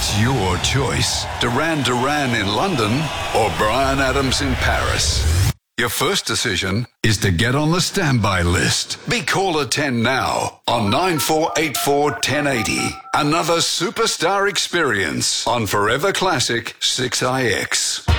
It's your choice. Duran Duran in London or Bryan Adams in Paris. Your first decision is to get on the standby list. Be caller 10 now on 9484 1080. Another superstar experience on Forever Classic 6IX.